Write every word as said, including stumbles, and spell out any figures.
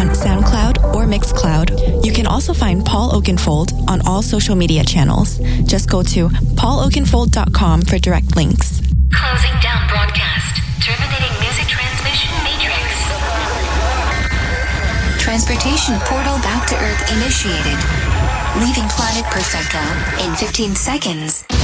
on SoundCloud or Mixcloud. You can also find Paul Oakenfold on all social media channels. Just go to paul oakenfold dot com for direct links. Closing down broadcast. Terminating music transmission matrix. Transportation portal back to Earth initiated. Leaving planet Perfecto in fifteen seconds.